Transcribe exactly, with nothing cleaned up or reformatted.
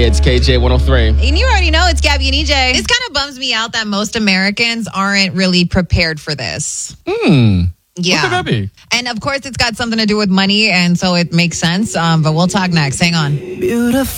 It's K J one oh three. And you already know it's Gabby and E J. This kind of bums me out that most Americans aren't really prepared for this. Hmm. Yeah. What could that be? And of course, it's got something to do with money, and so it makes sense. Um, but we'll talk next. Hang on. Beautiful.